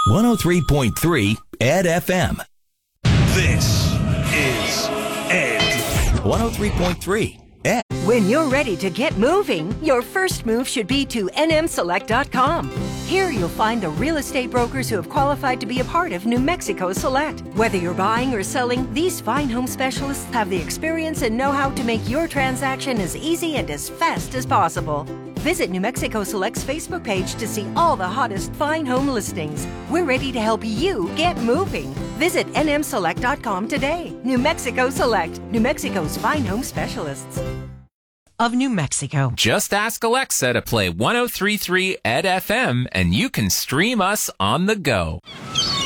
103.3 Ed FM. This is Ed. 103.3 Ed. When you're ready to get moving, your first move should be to nmselect.com. Here you'll find the real estate brokers who have qualified to be a part of New Mexico Select. Whether you're buying or selling, these fine home specialists have the experience and know-how to make your transaction as easy and as fast as possible. Visit New Mexico Select's Facebook page to see all the hottest fine home listings. We're ready to help you get moving. Visit nmselect.com today. New Mexico Select, New Mexico's fine home specialists. Of New Mexico. Just ask Alexa to play 103.3 Ed FM and you can stream us on the go.